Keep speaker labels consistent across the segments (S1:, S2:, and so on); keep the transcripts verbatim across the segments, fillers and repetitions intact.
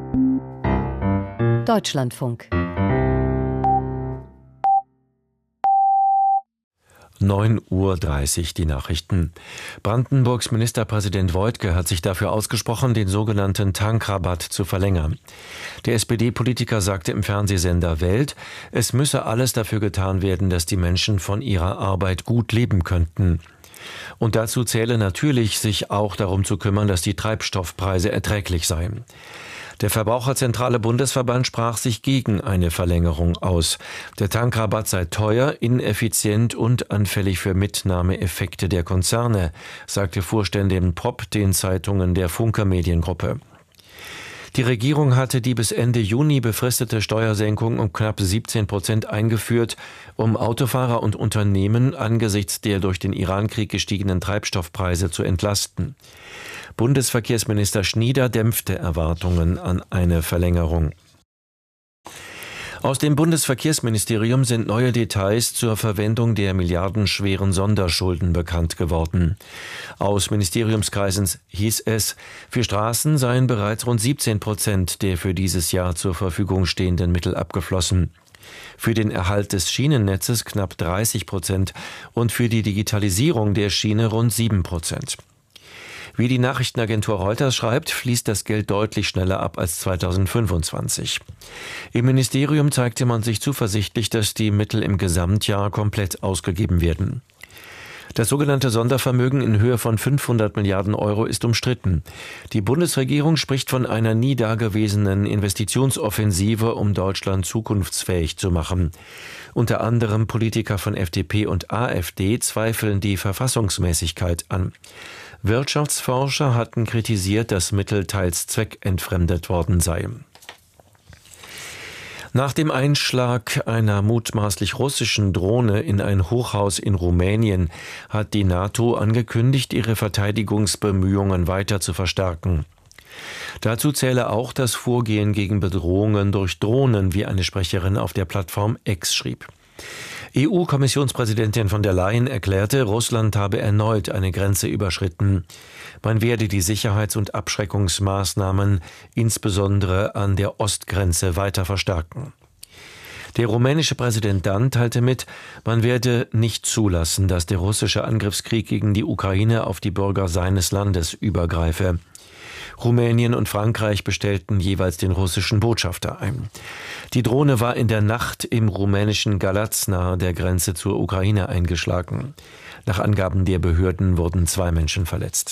S1: Deutschlandfunk.
S2: neun Uhr dreißig, die Nachrichten. Brandenburgs Ministerpräsident Woidke hat sich dafür ausgesprochen, den sogenannten Tankrabatt zu verlängern. Der S P D-Politiker sagte im Fernsehsender Welt, es müsse alles dafür getan werden, dass die Menschen von ihrer Arbeit gut leben könnten. Und dazu zähle natürlich, sich auch darum zu kümmern, dass die Treibstoffpreise erträglich seien. Der Verbraucherzentrale Bundesverband sprach sich gegen eine Verlängerung aus. Der Tankrabatt sei teuer, ineffizient und anfällig für Mitnahmeeffekte der Konzerne, sagte Vorständin Popp den Zeitungen der Funke Mediengruppe. Die Regierung hatte die bis Ende Juni befristete Steuersenkung um knapp siebzehn Prozent eingeführt, um Autofahrer und Unternehmen angesichts der durch den Irankrieg gestiegenen Treibstoffpreise zu entlasten. Bundesverkehrsminister Schnieder dämpfte Erwartungen an eine Verlängerung. Aus dem Bundesverkehrsministerium sind neue Details zur Verwendung der milliardenschweren Sonderschulden bekannt geworden. Aus Ministeriumskreisen hieß es, für Straßen seien bereits rund siebzehn Prozent der für dieses Jahr zur Verfügung stehenden Mittel abgeflossen. Für den Erhalt des Schienennetzes knapp dreißig Prozent und für die Digitalisierung der Schiene rund sieben Prozent. Wie die Nachrichtenagentur Reuters schreibt, fließt das Geld deutlich schneller ab als zweitausendfünfundzwanzig. Im Ministerium zeigte man sich zuversichtlich, dass die Mittel im Gesamtjahr komplett ausgegeben werden. Das sogenannte Sondervermögen in Höhe von fünfhundert Milliarden Euro ist umstritten. Die Bundesregierung spricht von einer nie dagewesenen Investitionsoffensive, um Deutschland zukunftsfähig zu machen. Unter anderem Politiker von F D P und AfD zweifeln die Verfassungsmäßigkeit an. Wirtschaftsforscher hatten kritisiert, dass Mittel teils zweckentfremdet worden seien. Nach dem Einschlag einer mutmaßlich russischen Drohne in ein Hochhaus in Rumänien hat die NATO angekündigt, ihre Verteidigungsbemühungen weiter zu verstärken. Dazu zähle auch das Vorgehen gegen Bedrohungen durch Drohnen, wie eine Sprecherin auf der Plattform X schrieb. E U-Kommissionspräsidentin von der Leyen erklärte, Russland habe erneut eine Grenze überschritten. Man werde die Sicherheits- und Abschreckungsmaßnahmen insbesondere an der Ostgrenze weiter verstärken. Der rumänische Präsident dann teilte mit, man werde nicht zulassen, dass der russische Angriffskrieg gegen die Ukraine auf die Bürger seines Landes übergreife. Rumänien und Frankreich bestellten jeweils den russischen Botschafter ein. Die Drohne war in der Nacht im rumänischen Galați nahe der Grenze zur Ukraine eingeschlagen. Nach Angaben der Behörden wurden zwei Menschen verletzt.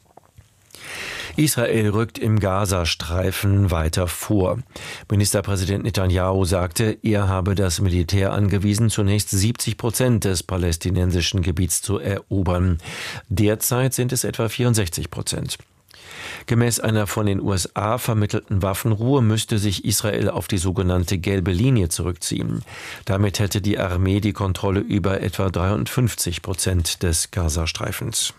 S2: Israel rückt im Gazastreifen weiter vor. Ministerpräsident Netanyahu sagte, er habe das Militär angewiesen, zunächst siebzig Prozent des palästinensischen Gebiets zu erobern. Derzeit sind es etwa vierundsechzig Prozent. Gemäß einer von den U S A vermittelten Waffenruhe müsste sich Israel auf die sogenannte gelbe Linie zurückziehen. Damit hätte die Armee die Kontrolle über etwa dreiundfünfzig Prozent des Gazastreifens.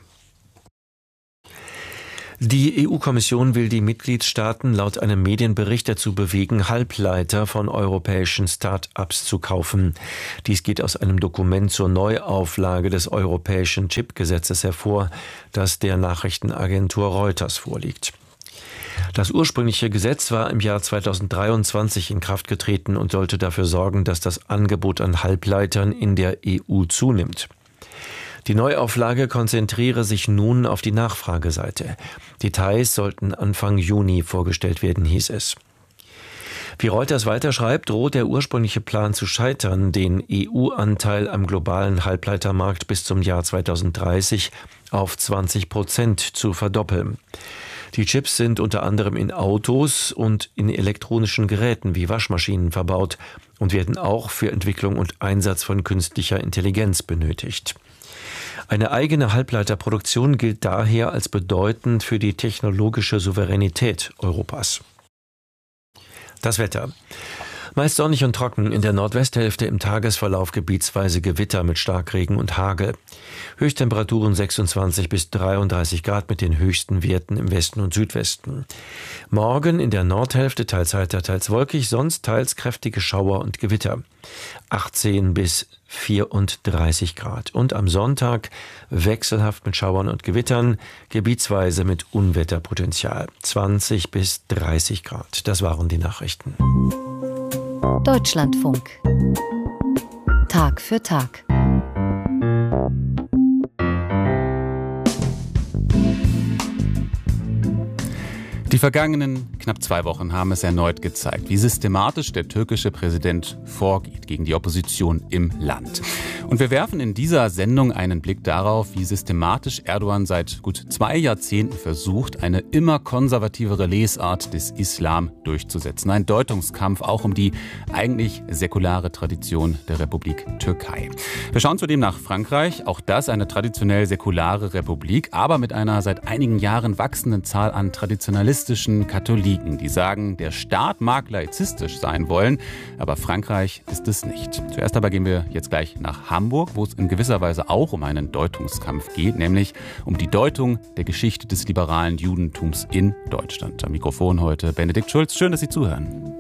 S2: Die E U-Kommission will die Mitgliedstaaten laut einem Medienbericht dazu bewegen, Halbleiter von europäischen Start-ups zu kaufen. Dies geht aus einem Dokument zur Neuauflage des europäischen Chipgesetzes hervor, das der Nachrichtenagentur Reuters vorliegt. Das ursprüngliche Gesetz war im Jahr zweitausenddreiundzwanzig in Kraft getreten und sollte dafür sorgen, dass das Angebot an Halbleitern in der E U zunimmt. Die Neuauflage konzentriere sich nun auf die Nachfrageseite. Details sollten Anfang Juni vorgestellt werden, hieß es. Wie Reuters weiterschreibt, droht der ursprüngliche Plan zu scheitern, den E U-Anteil am globalen Halbleitermarkt bis zum Jahr zweitausenddreißig auf zwanzig Prozent zu verdoppeln. Die Chips sind unter anderem in Autos und in elektronischen Geräten wie Waschmaschinen verbaut und werden auch für Entwicklung und Einsatz von künstlicher Intelligenz benötigt. Eine eigene Halbleiterproduktion gilt daher als bedeutend für die technologische Souveränität Europas. Das Wetter. Meist sonnig und trocken, in der Nordwesthälfte im Tagesverlauf gebietsweise Gewitter mit Starkregen und Hagel. Höchsttemperaturen sechsundzwanzig bis dreiunddreißig Grad mit den höchsten Werten im Westen und Südwesten. Morgen in der Nordhälfte teils heiter, teils wolkig, sonst teils kräftige Schauer und Gewitter. achtzehn bis vierunddreißig Grad. Und am Sonntag wechselhaft mit Schauern und Gewittern, gebietsweise mit Unwetterpotenzial. zwanzig bis dreißig Grad. Das waren die Nachrichten.
S1: Deutschlandfunk. Tag für Tag.
S3: Die vergangenen knapp zwei Wochen haben es erneut gezeigt, wie systematisch der türkische Präsident vorgeht gegen die Opposition im Land. Und wir werfen in dieser Sendung einen Blick darauf, wie systematisch Erdogan seit gut zwei Jahrzehnten versucht, eine immer konservativere Lesart des Islam durchzusetzen. Ein Deutungskampf auch um die eigentlich säkulare Tradition der Republik Türkei. Wir schauen zudem nach Frankreich, auch das eine traditionell säkulare Republik, aber mit einer seit einigen Jahren wachsenden Zahl an traditionalistischen Katholiken, die sagen, der Staat mag laizistisch sein wollen, aber Frankreich ist es nicht. Zuerst aber gehen wir jetzt gleich nach Hamburg, wo es in gewisser Weise auch um einen Deutungskampf geht, nämlich um die Deutung der Geschichte des liberalen Judentums in Deutschland. Am Mikrofon heute Benedikt Schulz. Schön, dass Sie zuhören.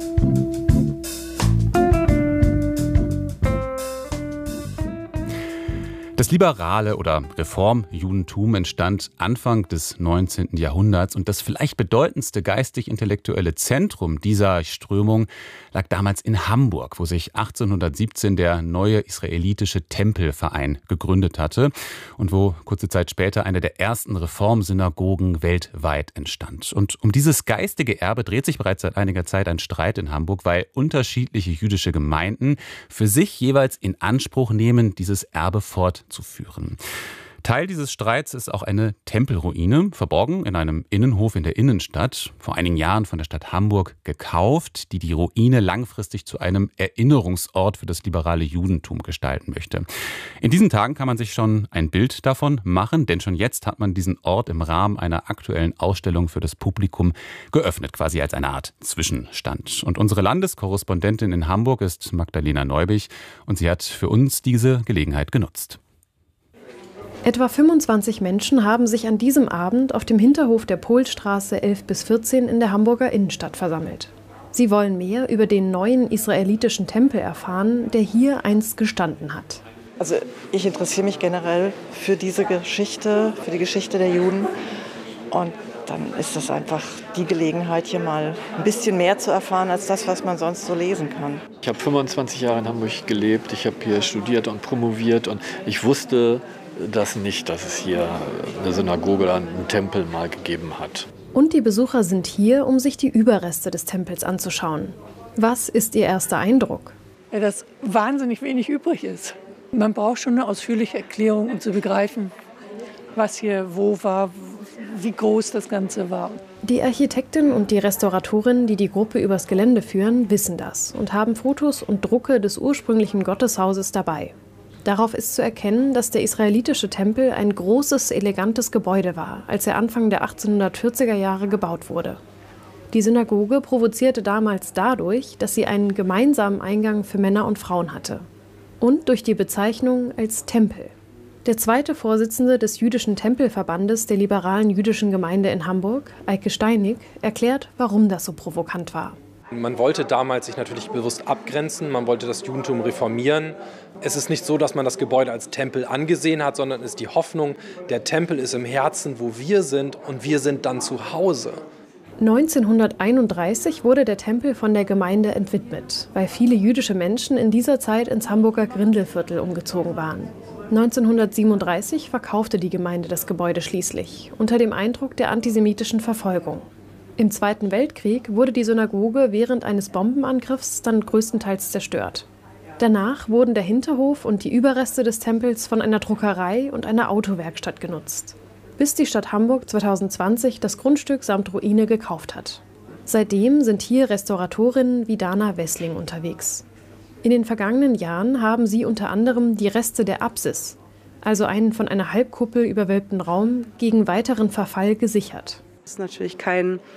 S3: Das liberale oder Reformjudentum entstand Anfang des neunzehnten Jahrhunderts und das vielleicht bedeutendste geistig-intellektuelle Zentrum dieser Strömung lag damals in Hamburg, wo sich achtzehnhundertsiebzehn der neue israelitische Tempelverein gegründet hatte und wo kurze Zeit später eine der ersten Reformsynagogen weltweit entstand. Und um dieses geistige Erbe dreht sich bereits seit einiger Zeit ein Streit in Hamburg, weil unterschiedliche jüdische Gemeinden für sich jeweils in Anspruch nehmen, dieses Erbe fortzuführen. zu führen. Teil dieses Streits ist auch eine Tempelruine, verborgen in einem Innenhof in der Innenstadt, vor einigen Jahren von der Stadt Hamburg gekauft, die die Ruine langfristig zu einem Erinnerungsort für das liberale Judentum gestalten möchte. In diesen Tagen kann man sich schon ein Bild davon machen, denn schon jetzt hat man diesen Ort im Rahmen einer aktuellen Ausstellung für das Publikum geöffnet, quasi als eine Art Zwischenstand. Und unsere Landeskorrespondentin in Hamburg ist Magdalena Neubich und sie hat für uns diese Gelegenheit genutzt.
S4: Etwa fünfundzwanzig Menschen haben sich an diesem Abend auf dem Hinterhof der Polstraße elf bis vierzehn in der Hamburger Innenstadt versammelt. Sie wollen mehr über den neuen israelitischen Tempel erfahren, der hier einst gestanden hat.
S5: Also ich interessiere mich generell für diese Geschichte, für die Geschichte der Juden. Und dann ist das einfach die Gelegenheit, hier mal ein bisschen mehr zu erfahren, als das, was man sonst so lesen kann.
S6: Ich habe fünfundzwanzig Jahre in Hamburg gelebt, ich habe hier studiert und promoviert und ich wusste das nicht, dass es hier eine Synagoge oder einen Tempel mal gegeben hat.
S4: Und die Besucher sind hier, um sich die Überreste des Tempels anzuschauen. Was ist Ihr erster Eindruck?
S7: Ja, dass wahnsinnig wenig übrig ist. Man braucht schon eine ausführliche Erklärung, um zu begreifen, was hier wo war, wie groß das Ganze war.
S4: Die Architektin und die Restauratorin, die die Gruppe übers Gelände führen, wissen das und haben Fotos und Drucke des ursprünglichen Gotteshauses dabei. Darauf ist zu erkennen, dass der israelitische Tempel ein großes, elegantes Gebäude war, als er Anfang der achtzehnhundertvierziger Jahre gebaut wurde. Die Synagoge provozierte damals dadurch, dass sie einen gemeinsamen Eingang für Männer und Frauen hatte. Und durch die Bezeichnung als Tempel. Der zweite Vorsitzende des Jüdischen Tempelverbandes der liberalen jüdischen Gemeinde in Hamburg, Eike Steinig, erklärt, warum das so provokant war.
S8: Man wollte damals sich natürlich bewusst abgrenzen, man wollte das Judentum reformieren. Es ist nicht so, dass man das Gebäude als Tempel angesehen hat, sondern es ist die Hoffnung, der Tempel ist im Herzen, wo wir sind und wir sind dann zu Hause.
S4: neunzehnhunderteinunddreißig wurde der Tempel von der Gemeinde entwidmet, weil viele jüdische Menschen in dieser Zeit ins Hamburger Grindelviertel umgezogen waren. neunzehnhundertsiebenunddreißig verkaufte die Gemeinde das Gebäude schließlich, unter dem Eindruck der antisemitischen Verfolgung. Im Zweiten Weltkrieg wurde die Synagoge während eines Bombenangriffs dann größtenteils zerstört. Danach wurden der Hinterhof und die Überreste des Tempels von einer Druckerei und einer Autowerkstatt genutzt, bis die Stadt Hamburg zweitausendzwanzig das Grundstück samt Ruine gekauft hat. Seitdem sind hier Restauratorinnen wie Dana Wessling unterwegs. In den vergangenen Jahren haben sie unter anderem die Reste der Apsis, also einen von einer Halbkuppel überwölbten Raum, gegen weiteren Verfall gesichert.
S9: Das ist natürlich kein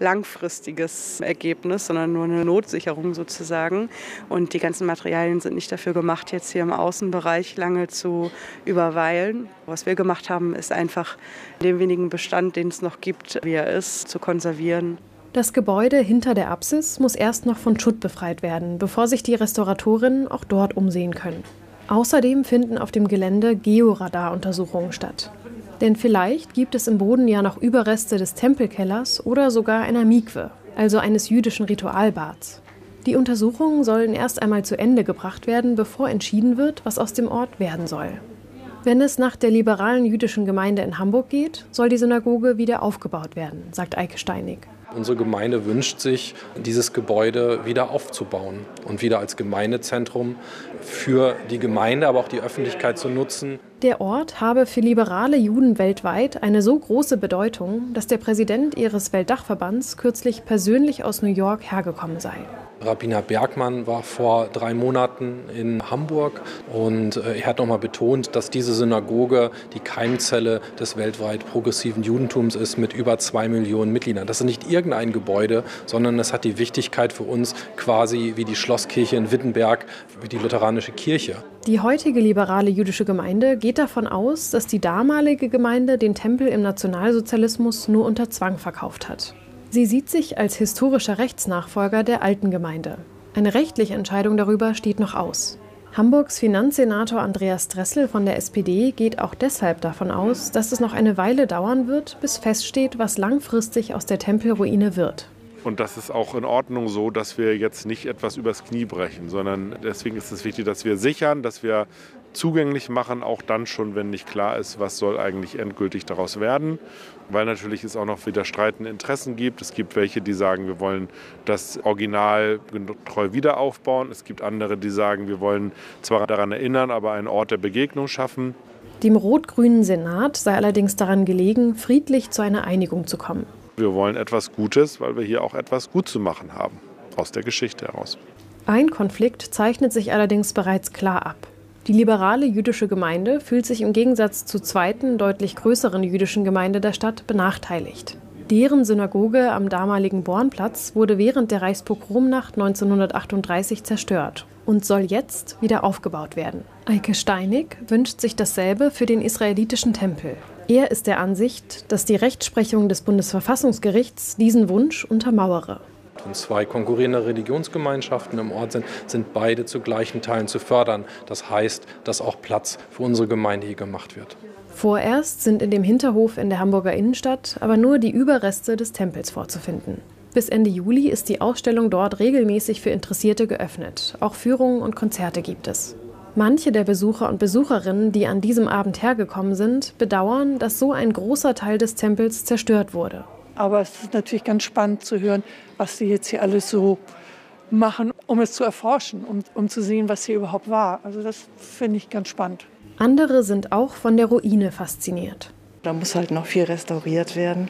S9: langfristiges Ergebnis, sondern nur eine Notsicherung sozusagen. Und die ganzen Materialien sind nicht dafür gemacht, jetzt hier im Außenbereich lange zu überweilen. Was wir gemacht haben, ist einfach den wenigen Bestand, den es noch gibt, wie er ist, zu konservieren.
S4: Das Gebäude hinter der Apsis muss erst noch von Schutt befreit werden, bevor sich die Restauratorinnen auch dort umsehen können. Außerdem finden auf dem Gelände Georadar-Untersuchungen statt. Denn vielleicht gibt es im Boden ja noch Überreste des Tempelkellers oder sogar einer Mikwe, also eines jüdischen Ritualbads. Die Untersuchungen sollen erst einmal zu Ende gebracht werden, bevor entschieden wird, was aus dem Ort werden soll. Wenn es nach der liberalen jüdischen Gemeinde in Hamburg geht, soll die Synagoge wieder aufgebaut werden, sagt Eike Steinig.
S8: Unsere Gemeinde wünscht sich, dieses Gebäude wieder aufzubauen und wieder als Gemeindezentrum für die Gemeinde, aber auch die Öffentlichkeit zu nutzen.
S4: Der Ort habe für liberale Juden weltweit eine so große Bedeutung, dass der Präsident ihres Weltdachverbands kürzlich persönlich aus New York hergekommen sei.
S8: Rabbiner Bergmann war vor drei Monaten in Hamburg und er hat nochmal betont, dass diese Synagoge die Keimzelle des weltweit progressiven Judentums ist mit über zwei Millionen Mitgliedern. Das ist nicht irgendein Gebäude, sondern es hat die Wichtigkeit für uns quasi wie die Schlosskirche in Wittenberg, wie die lutheranische Kirche.
S4: Die heutige liberale jüdische Gemeinde geht davon aus, dass die damalige Gemeinde den Tempel im Nationalsozialismus nur unter Zwang verkauft hat. Sie sieht sich als historischer Rechtsnachfolger der alten Gemeinde. Eine rechtliche Entscheidung darüber steht noch aus. Hamburgs Finanzsenator Andreas Dressel von der S P D geht auch deshalb davon aus, dass es noch eine Weile dauern wird, bis feststeht, was langfristig aus der Tempelruine wird.
S10: Und das ist auch in Ordnung so, dass wir jetzt nicht etwas übers Knie brechen, sondern deswegen ist es wichtig, dass wir sichern, dass wir zugänglich machen, auch dann schon, wenn nicht klar ist, was soll eigentlich endgültig daraus werden. Weil natürlich es auch noch wieder streitende Interessen gibt. Es gibt welche, die sagen, wir wollen das Original treu wieder aufbauen. Es gibt andere, die sagen, wir wollen zwar daran erinnern, aber einen Ort der Begegnung schaffen.
S4: Dem rot-grünen Senat sei allerdings daran gelegen, friedlich zu einer Einigung zu kommen.
S10: Wir wollen etwas Gutes, weil wir hier auch etwas gut zu machen haben, aus der Geschichte heraus.
S4: Ein Konflikt zeichnet sich allerdings bereits klar ab. Die liberale jüdische Gemeinde fühlt sich im Gegensatz zur zweiten, deutlich größeren jüdischen Gemeinde der Stadt benachteiligt. Deren Synagoge am damaligen Bornplatz wurde während der Reichspogromnacht neunzehnhundertachtunddreißig zerstört und soll jetzt wieder aufgebaut werden. Eike Steinig wünscht sich dasselbe für den israelitischen Tempel. Er ist der Ansicht, dass die Rechtsprechung des Bundesverfassungsgerichts diesen Wunsch untermauere.
S8: Und zwei konkurrierende Religionsgemeinschaften im Ort sind, sind beide zu gleichen Teilen zu fördern. Das heißt, dass auch Platz für unsere Gemeinde hier gemacht wird.
S4: Vorerst sind in dem Hinterhof in der Hamburger Innenstadt aber nur die Überreste des Tempels vorzufinden. Bis Ende Juli ist die Ausstellung dort regelmäßig für Interessierte geöffnet. Auch Führungen und Konzerte gibt es. Manche der Besucher und Besucherinnen, die an diesem Abend hergekommen sind, bedauern, dass so ein großer Teil des Tempels zerstört wurde.
S7: Aber es ist natürlich ganz spannend zu hören, was die jetzt hier alles so machen, um es zu erforschen, um, um zu sehen, was hier überhaupt war. Also das finde ich ganz spannend.
S4: Andere sind auch von der Ruine fasziniert.
S5: Da muss halt noch viel restauriert werden.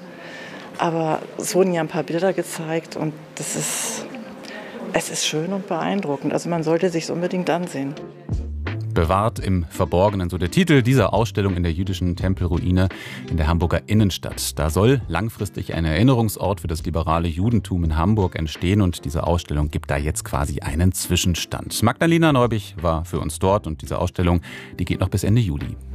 S5: Aber es wurden ja ein paar Bilder gezeigt und das ist, es ist schön und beeindruckend. Also man sollte sich es unbedingt ansehen.
S3: Bewahrt im Verborgenen, so der Titel dieser Ausstellung in der jüdischen Tempelruine in der Hamburger Innenstadt. Da soll langfristig ein Erinnerungsort für das liberale Judentum in Hamburg entstehen und diese Ausstellung gibt da jetzt quasi einen Zwischenstand. Magdalena Neubich war für uns dort und diese Ausstellung, die geht noch bis Ende Juli.